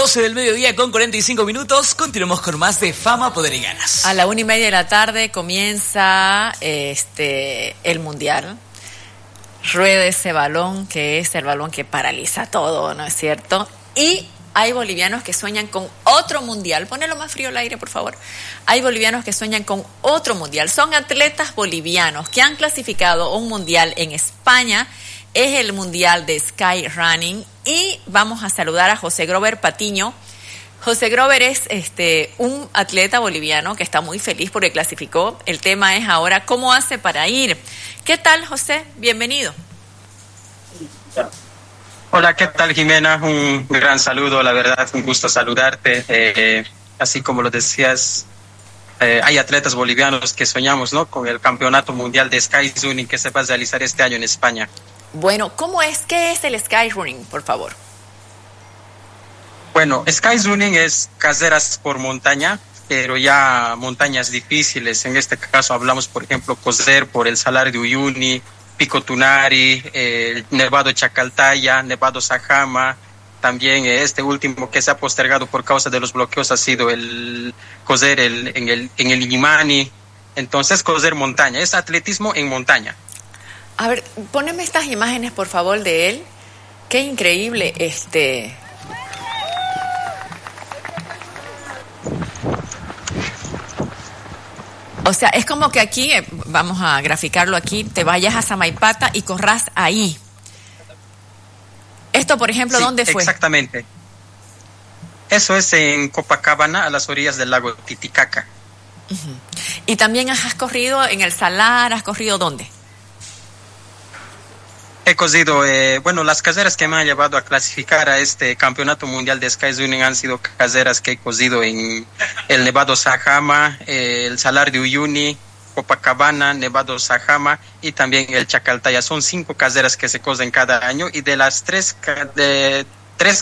12 del mediodía con 45 minutos. Continuamos con más de Fama, Poder y Ganas. A la 1:30 de la tarde comienza el Mundial. Rueda ese balón, que es el balón que paraliza todo, ¿no es cierto? Y hay bolivianos que sueñan con otro mundial. Ponelo más frío el aire, por favor. Hay bolivianos que sueñan con otro mundial. Son atletas bolivianos que han clasificado un mundial en España. Es el mundial de Sky Running. Y vamos a saludar a José Grover Patiño. José Grover es un atleta boliviano que está muy feliz porque clasificó. El tema es ahora cómo hace para ir. ¿Qué tal, José? Bienvenido. Hola, ¿qué tal, Jimena? Un gran saludo, la verdad, un gusto saludarte. Así como lo decías, hay atletas bolivianos que soñamos, ¿no?, con el Campeonato Mundial de Sky Running que se va a realizar este año en España. Bueno, ¿qué es el Sky Running, por favor? Bueno, Sky Running es carreras por montaña, pero ya montañas difíciles. En este caso hablamos, por ejemplo, correr por el Salar de Uyuni, Pico Tunari, el Nevado Chacaltaya, Nevado Sajama. También este último que se ha postergado por causa de los bloqueos ha sido el correr en el Illimani. Entonces, correr montaña, es atletismo en montaña. A ver, poneme estas imágenes, por favor, de él. Qué increíble O sea, es como que aquí, vamos a graficarlo aquí, te vayas a Samaipata y corras ahí. Esto, por ejemplo, sí, ¿dónde fue? Exactamente. Eso es en Copacabana, a las orillas del lago Titicaca. Uh-huh. ¿Y también has corrido en el Salar? ¿Has corrido dónde? He corrido, las carreras que me han llevado a clasificar a este Campeonato Mundial de Sky Running han sido carreras que he corrido en el Nevado Sajama, el Salar de Uyuni, Copacabana, Nevado Sajama y también el Chacaltaya. Son 5 carreras que se corren cada año y de las 3